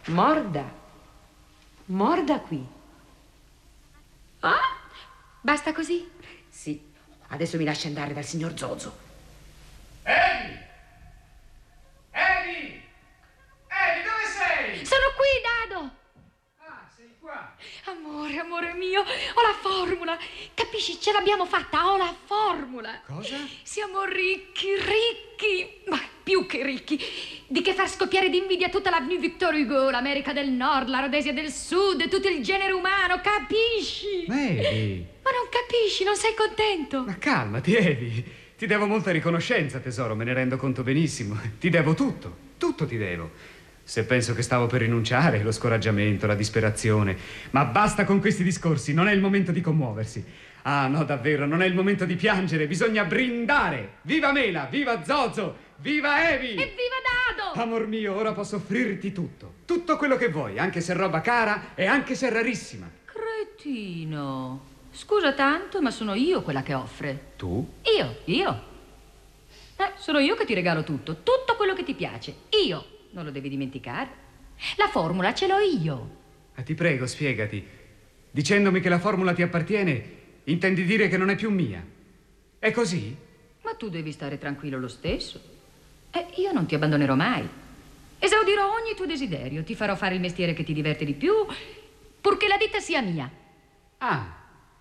Morda. Morda qui. Ah, basta così? Sì, adesso mi lasci andare dal signor Zozo. Evi! Evi! Evi, dove sei? Sono qui, Dado! Ah, sei qua. Amore, amore mio, ho la formula. Capisci, ce l'abbiamo fatta, ho la formula. Cosa? Siamo ricchi, ma più che ricchi. Di che far scoppiare d'invidia tutta l'avenue Victor Hugo, l'America del Nord, la Rhodesia del Sud, tutto il genere umano, capisci? Evi! Ma non capisci, non sei contento? Ma calmati, Evi. Ti devo molta riconoscenza, tesoro, me ne rendo conto benissimo. Ti devo tutto, tutto ti devo. Se penso che stavo per rinunciare, lo scoraggiamento, la disperazione. Ma basta con questi discorsi, non è il momento di commuoversi. Ah, no, davvero, non è il momento di piangere, bisogna brindare. Viva Mela, viva Zozo, viva Evi! E viva Dado! Amor mio, ora posso offrirti tutto. Tutto quello che vuoi, anche se è roba cara e anche se è rarissima. Cretino. Scusa tanto, ma sono io quella che offre. Tu? Io. Sono io che ti regalo tutto quello che ti piace. Io, non lo devi dimenticare. La formula ce l'ho io. Ma ti prego, spiegati. Dicendomi che la formula ti appartiene, intendi dire che non è più mia. È così? Ma tu devi stare tranquillo lo stesso. Io non ti abbandonerò mai. Esaudirò ogni tuo desiderio. Ti farò fare il mestiere che ti diverte di più, purché la ditta sia mia. Ah,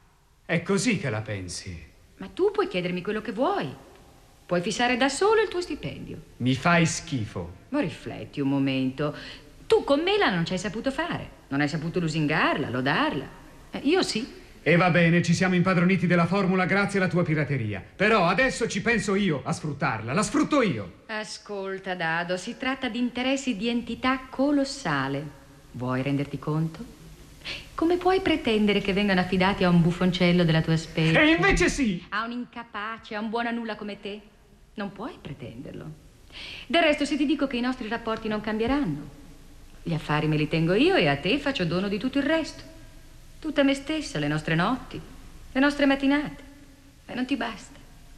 è così che la pensi. Ma tu puoi chiedermi quello che vuoi. Puoi fissare da solo il tuo stipendio. Mi fai schifo. Ma rifletti un momento. Tu con Mela non ci hai saputo fare. Non hai saputo lusingarla, lodarla. Io sì. E va bene, ci siamo impadroniti della formula grazie alla tua pirateria. Però adesso ci penso io a sfruttarla. La sfrutto io. Ascolta, Dado, si tratta di interessi di entità colossale. Vuoi renderti conto? Come puoi pretendere che vengano affidati a un buffoncello della tua specie? E invece sì! A un incapace, a un buon a nulla come te? Non puoi pretenderlo. Del resto, se ti dico che i nostri rapporti non cambieranno, gli affari me li tengo io e a te faccio dono di tutto il resto. Tutta me stessa, le nostre notti, le nostre mattinate. E non ti basta?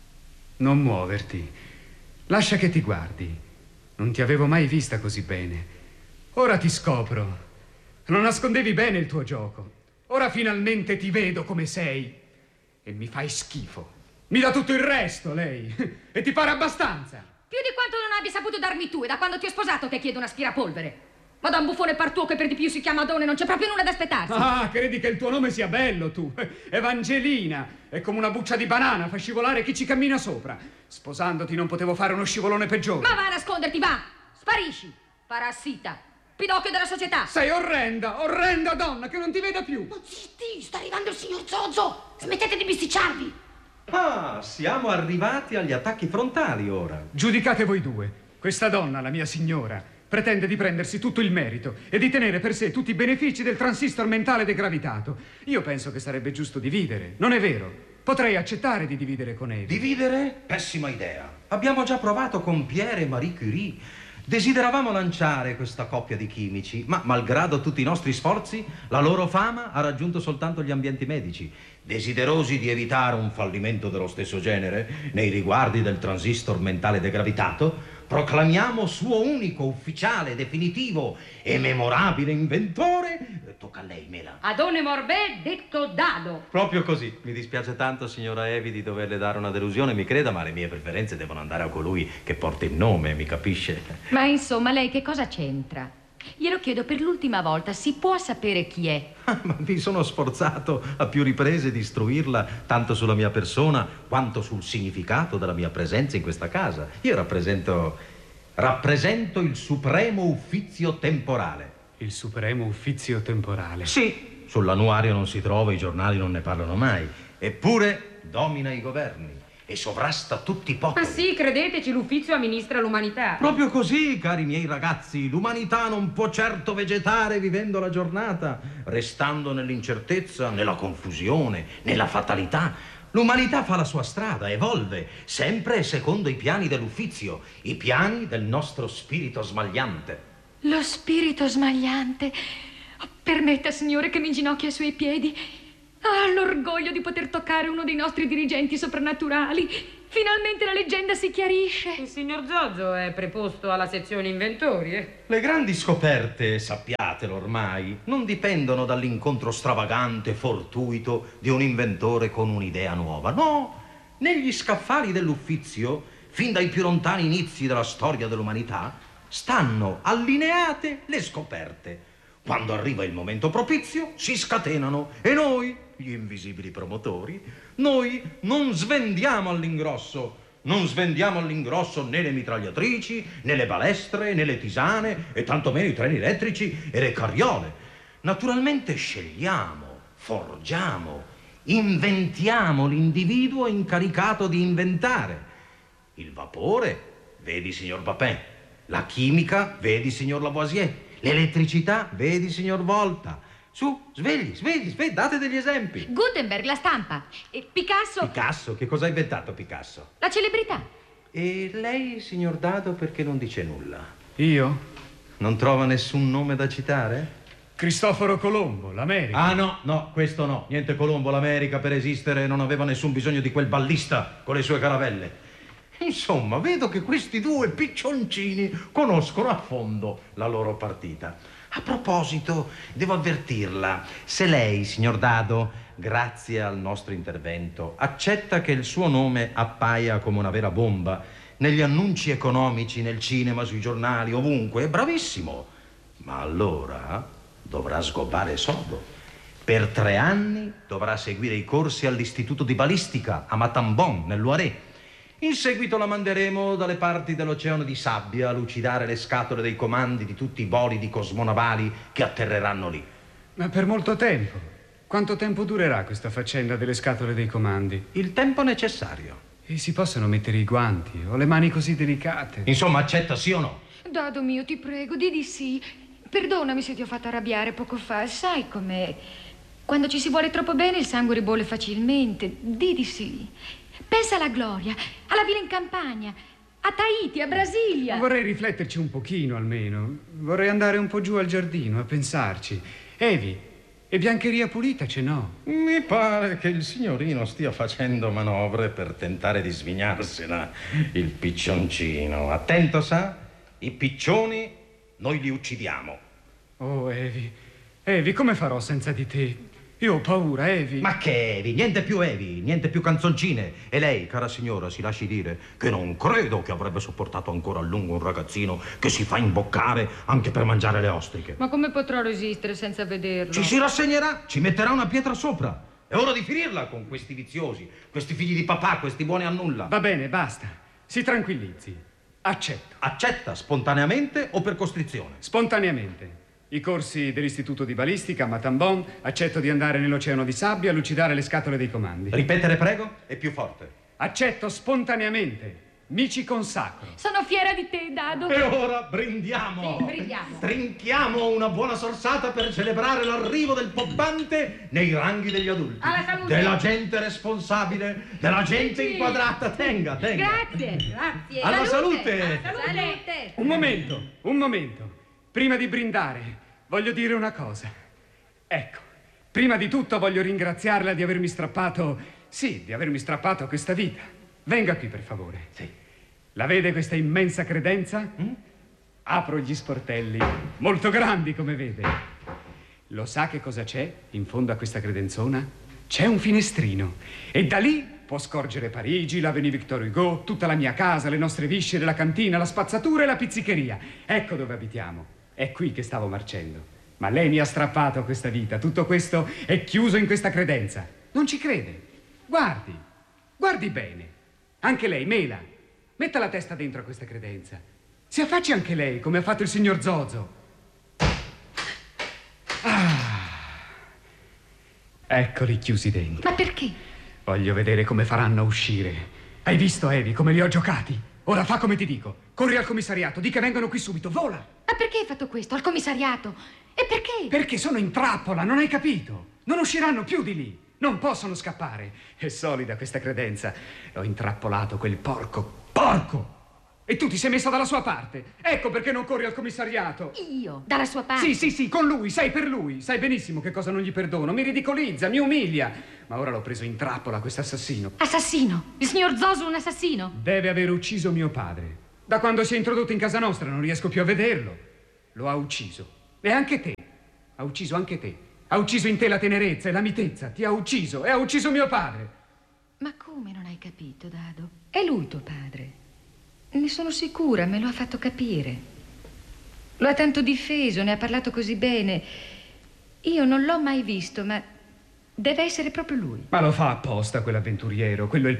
Non muoverti. Lascia che ti guardi. Non ti avevo mai vista così bene. Ora ti scopro. Non nascondevi bene il tuo gioco. Ora finalmente ti vedo come sei. E mi fai schifo. Mi dà tutto il resto, lei. E ti pare abbastanza? Più di quanto non abbia saputo darmi tu. È da quando ti ho sposato che chiedo un aspirapolvere. Ma da un buffone partuo che per di più si chiama Adone non c'è proprio nulla da aspettarsi. Ah, credi che il tuo nome sia bello, tu? Evangelina. È come una buccia di banana, fa scivolare chi ci cammina sopra. Sposandoti non potevo fare uno scivolone peggiore. Ma va a nasconderti, va! Sparisci, parassita, pidocchio della società. Sei orrenda, orrenda donna che non ti veda più. Oh, zitti, sta arrivando il signor Zozo. Smettete di bisticciarvi. Ah, siamo arrivati agli attacchi frontali ora. Giudicate voi due. Questa donna, la mia signora, pretende di prendersi tutto il merito e di tenere per sé tutti i benefici del transistor mentale degravitato. Io penso che sarebbe giusto dividere, non è vero? Potrei accettare di dividere con Evi. Dividere? Pessima idea. Abbiamo già provato con Pierre e Marie Curie. Desideravamo lanciare questa coppia di chimici, ma malgrado tutti i nostri sforzi, la loro fama ha raggiunto soltanto gli ambienti medici. Desiderosi di evitare un fallimento dello stesso genere nei riguardi del transistor mentale degravitato, proclamiamo suo unico, ufficiale, definitivo e memorabile inventore. Tocca a lei, Mela. Adone Morbè, detto Dado. Proprio così. Mi dispiace tanto, signora Evi, di doverle dare una delusione, mi creda, ma le mie preferenze devono andare a colui che porta il nome, mi capisce? Ma insomma, lei che cosa c'entra? Glielo chiedo per l'ultima volta, si può sapere chi è? Ma mi sono sforzato a più riprese di istruirla tanto sulla mia persona quanto sul significato della mia presenza in questa casa. Io rappresento il supremo uffizio temporale. Il supremo uffizio temporale. Sì, sull'annuario non si trova, i giornali non ne parlano mai. Eppure domina i governi e sovrasta tutti i popoli. Ma sì, credeteci, l'uffizio amministra l'umanità. Proprio così, cari miei ragazzi, l'umanità non può certo vegetare vivendo la giornata, restando nell'incertezza, nella confusione, nella fatalità. L'umanità fa la sua strada, evolve, sempre secondo i piani dell'uffizio, i piani del nostro spirito smagliante. Lo spirito smagliante. Permetta, signore, che mi inginocchi ai suoi piedi. Ah, l'orgoglio di poter toccare uno dei nostri dirigenti soprannaturali. Finalmente la leggenda si chiarisce. Il signor Zozzo è preposto alla sezione inventori, eh? Le grandi scoperte, sappiatelo ormai, non dipendono dall'incontro stravagante, fortuito di un inventore con un'idea nuova. No, negli scaffali dell'uffizio, fin dai più lontani inizi della storia dell'umanità, stanno allineate le scoperte. Quando arriva il momento propizio, si scatenano e noi, gli invisibili promotori, noi non svendiamo all'ingrosso. Non svendiamo all'ingrosso né le mitragliatrici, né le balestre, né le tisane, e tantomeno i treni elettrici e le carriole. Naturalmente scegliamo, forgiamo, inventiamo l'individuo incaricato di inventare. Il vapore, vedi signor Papin. La chimica, vedi signor Lavoisier. L'elettricità, vedi signor Volta. Su, svegli, date degli esempi. Gutenberg, la stampa. E Picasso. Picasso, che cosa ha inventato Picasso? La celebrità. E lei, signor Dado, perché non dice nulla? Io? Non trova nessun nome da citare? Cristoforo Colombo, l'America. Ah, no, questo no. Niente Colombo, l'America per esistere non aveva nessun bisogno di quel ballista con le sue caravelle. Insomma, vedo che questi due piccioncini conoscono a fondo la loro partita. A proposito, devo avvertirla, se lei, signor Dado, grazie al nostro intervento, accetta che il suo nome appaia come una vera bomba negli annunci economici, nel cinema, sui giornali, ovunque, è bravissimo. Ma allora dovrà sgobbare sodo. Per 3 anni dovrà seguire i corsi all'Istituto di Balistica a Matambon, nel Loiret. In seguito la manderemo dalle parti dell'Oceano di Sabbia a lucidare le scatole dei comandi di tutti i bolidi cosmonavali che atterreranno lì. Ma per molto tempo. Quanto tempo durerà questa faccenda delle scatole dei comandi? Il tempo necessario. E si possono mettere i guanti? Ho le mani così delicate. Insomma, accetta sì o no? Dado mio, ti prego, di sì. Perdonami se ti ho fatto arrabbiare poco fa. Sai com'è? Quando ci si vuole troppo bene il sangue ribolle facilmente. Di sì. Pensa alla gloria, alla vita in campagna, a Tahiti, a Brasilia. Vorrei rifletterci un pochino almeno. Vorrei andare un po' giù al giardino a pensarci. Evi, e biancheria pulita ce n'ho? Mi pare che il signorino stia facendo manovre per tentare di svignarsela, il piccioncino. Attento, sa? I piccioni noi li uccidiamo. Oh, Evi. Evi, come farò senza di te? Io ho paura, Evi. Ma che Evi? Niente più canzoncine. E lei, cara signora, si lasci dire che non credo che avrebbe sopportato ancora a lungo un ragazzino che si fa imboccare anche per mangiare le ostriche. Ma come potrò resistere senza vederlo? Ci si rassegnerà, ci metterà una pietra sopra. È ora di finirla con questi viziosi, questi figli di papà, questi buoni a nulla. Va bene, basta. Si tranquillizzi. Accetto. Accetta spontaneamente o per costrizione? Spontaneamente. I corsi dell'Istituto di Balistica a Matambon, accetto di andare nell'Oceano di Sabbia a lucidare le scatole dei comandi. Ripetere, prego, e più forte. Accetto spontaneamente. Mi ci consacro. Sono fiera di te, Dado. E ora brindiamo. Sì, brindiamo. Trinchiamo una buona sorsata per celebrare l'arrivo del pobbante nei ranghi degli adulti. Alla salute. Della gente responsabile, della gente Sì. inquadrata. Tenga. Grazie. Alla salute. Alla salute. Un momento. Prima di brindare, voglio dire una cosa. Ecco, prima di tutto voglio ringraziarla di avermi strappato questa vita. Venga qui, per favore. Sì. La vede questa immensa credenza? Apro gli sportelli, molto grandi come vede. Lo sa che cosa c'è in fondo a questa credenzona? C'è un finestrino e da lì può scorgere Parigi, l'Avenue Victor Hugo, tutta la mia casa, le nostre viscere, la cantina, la spazzatura e la pizzicheria. Ecco dove abitiamo. È qui che stavo marcendo. Ma lei mi ha strappato questa vita. Tutto questo è chiuso in questa credenza. Non ci crede? Guardi bene. Anche lei, Mela, metta la testa dentro a questa credenza. Si affacci anche lei, come ha fatto il signor Zozo. Eccoli chiusi dentro. Ma perché? Voglio vedere come faranno a uscire. Hai visto, Evi, come li ho giocati? Ora fa come ti dico. Corri al commissariato, di che vengono qui subito, vola! Ma perché hai fatto questo? Al commissariato? E perché? Perché sono in trappola, non hai capito? Non usciranno più di lì. Non possono scappare. È solida questa credenza. L'ho intrappolato, quel porco. Porco! E tu ti sei messa dalla sua parte. Ecco perché non corri al commissariato. Io? Dalla sua parte? Sì, con lui, sei per lui. Sai benissimo che cosa non gli perdono. Mi ridicolizza, mi umilia. Ma ora l'ho preso in trappola, questo assassino. Assassino? Il signor Zosu è un assassino? Deve aver ucciso mio padre. Da quando si è introdotto in casa nostra non riesco più a vederlo. Lo ha ucciso. E anche te. Ha ucciso anche te. Ha ucciso in te la tenerezza e la mitezza. Ti ha ucciso e ha ucciso mio padre. Ma come non hai capito, Dado? È lui tuo padre. Ne sono sicura, me lo ha fatto capire. Lo ha tanto difeso, ne ha parlato così bene. Io non l'ho mai visto, ma deve essere proprio lui. Ma lo fa apposta quell'avventuriero. Quello è il